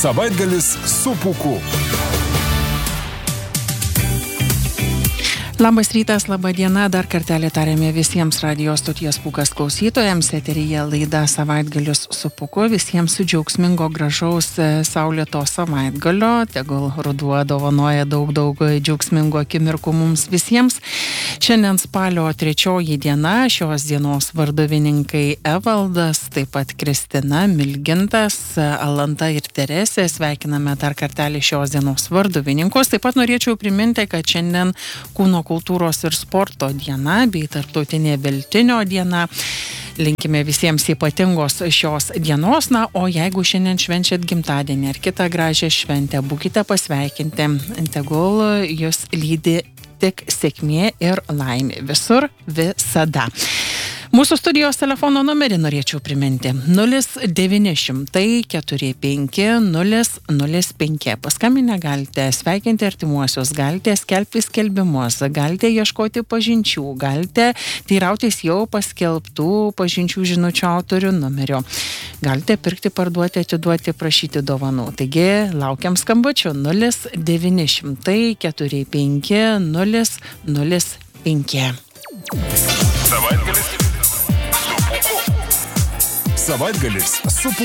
Savaitgalis su Pūku. Labas rytas, laba diena, dar kartelį tarėme visiems radio stoties Pūkas klausytojams, eteryje laida Savaitgalis su Pūku, visiems su džiaugsmingo gražaus saulėto savaitgalio, tegul ruduo dovanoja daug džiaugsmingo akimirkų mums visiems. Šiandien spalio 3 diena, šios dienos varduvininkai Evaldas, taip pat Kristina, Milgintas, Alanta ir Teresė, sveikiname dar kartelį šios dienos varduvininkus. Taip pat norėčiau priminti, kad šiandien kūno kultūros ir sporto diena bei tarptautinė veltinio diena. Linkime visiems ypatingos šios dienos, o jeigu šiandien švenčiat gimtadienį ar kitą gražią šventę, būkite pasveikinti. Tegul jūs lydi tik sėkmė ir laimė visur, visada. Mūsų studijos telefono numerį norėčiau priminti 0900 45 005. Paskambinę galite sveikinti artimuosius, galite skelbti skelbimus, galite ieškoti pažinčių, galite teirautis jau paskelbtų pažinčių žinučių autorių numerio. Galite pirkti, parduoti, atiduoti, prašyti dovanų. Taigi laukiam skambučių 0900 45 005. Savaitgalis su Pūku.